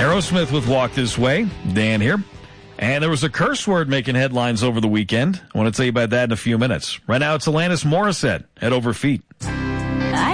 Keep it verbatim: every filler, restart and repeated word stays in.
Aerosmith with Walk This Way. Dan here. And there was a curse word making headlines over the weekend. I want to tell you about that in a few minutes. Right now, it's Alanis Morissette, Head Over Feet.